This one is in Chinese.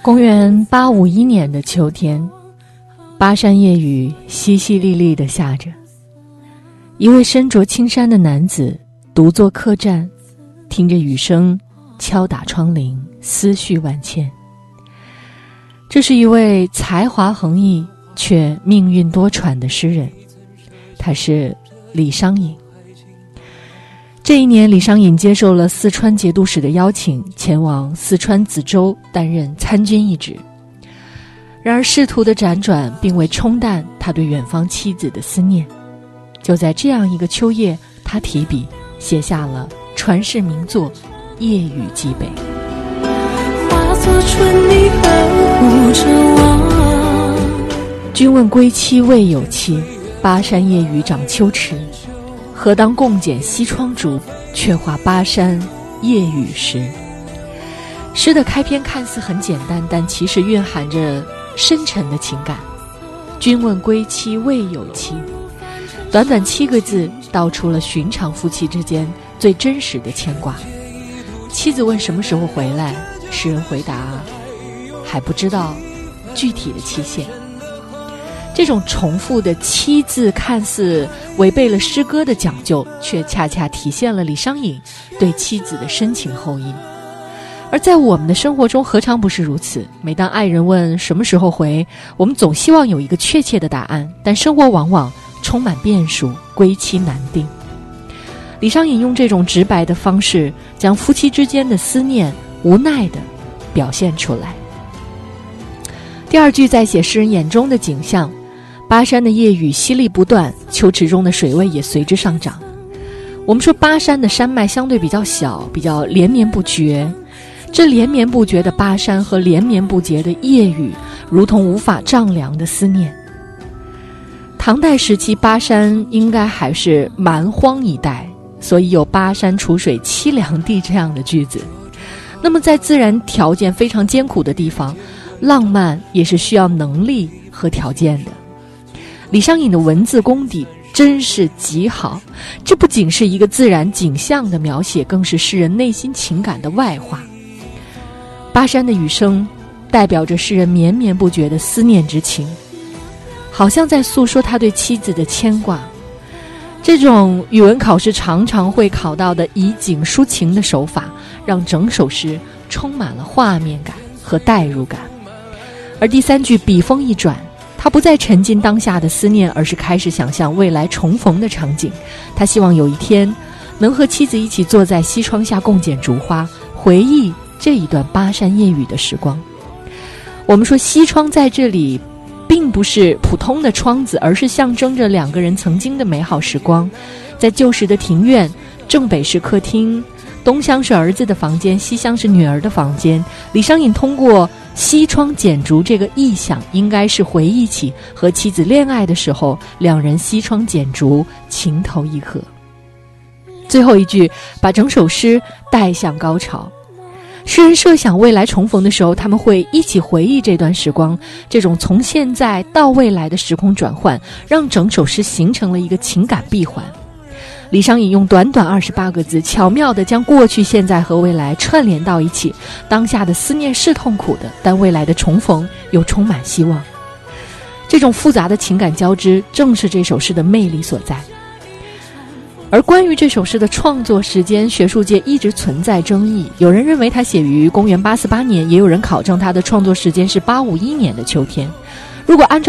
公元851年的秋天，巴山夜雨淅淅沥沥地下着。一位身着青衫的男子独坐客栈，听着雨声敲打窗棂，思绪万千。这是一位才华横溢却命运多舛的诗人，他是李商隐。这一年，李商隐接受了四川节度使的邀请，前往四川梓州担任参军一职。然而仕途的辗转并未冲淡他对远方妻子的思念。就在这样一个秋夜，他提笔写下了传世名作《夜雨寄北》。 化作春泥呵护着我。 君问归期未有期，巴山夜雨涨秋池。何当共剪西窗烛，却话巴山夜雨时。诗的开篇看似很简单，但其实蕴含着深沉的情感。君问归期未有期，短短7个字道出了寻常夫妻之间最真实的牵挂。妻子问什么时候回来，诗人回答还不知道具体的期限。这种重复的7字看似违背了诗歌的讲究，却恰恰体现了李商隐对妻子的深情厚谊。而在我们的生活中何尝不是如此，每当爱人问什么时候回，我们总希望有一个确切的答案，但生活往往充满变数，归期难定。李商隐用这种直白的方式，将夫妻之间的思念无奈地表现出来。第二句在写诗人眼中的景象，巴山的夜雨淅沥不断，秋池中的水位也随之上涨。我们说巴山的山脉相对比较小，比较连绵不绝。这连绵不绝的巴山和连绵不绝的夜雨，如同无法丈量的思念。唐代时期，巴山应该还是蛮荒一带，所以有巴山楚水凄凉地这样的句子。那么在自然条件非常艰苦的地方，浪漫也是需要能力和条件的。李商隐的文字功底真是极好，这不仅是一个自然景象的描写，更是诗人内心情感的外化。巴山的雨声代表着诗人绵绵不绝的思念之情，好像在诉说他对妻子的牵挂。这种语文考试常常会考到的以景抒情的手法，让整首诗充满了画面感和代入感。而第3句笔锋一转，他不再沉浸当下的思念，而是开始想象未来重逢的场景。他希望有一天能和妻子一起坐在西窗下共剪烛花，回忆这一段巴山夜雨的时光。我们说西窗在这里并不是普通的窗子，而是象征着2个人曾经的美好时光。在旧时的庭院，正北是客厅，东厢是儿子的房间，西厢是女儿的房间。李商隐通过西窗剪烛这个意象，应该是回忆起和妻子恋爱的时候，2人西窗剪烛，情投意合。最后一句把整首诗带向高潮。诗人设想未来重逢的时候，他们会一起回忆这段时光。这种从现在到未来的时空转换，让整首诗形成了一个情感闭环。李商隐用短短28个字，巧妙地将过去、现在和未来串联到一起。当下的思念是痛苦的，但未来的重逢又充满希望。这种复杂的情感交织，正是这首诗的魅力所在。而关于这首诗的创作时间，学术界一直存在争议。有人认为它写于公元848年，也有人考证它的创作时间是851年的秋天。如果按照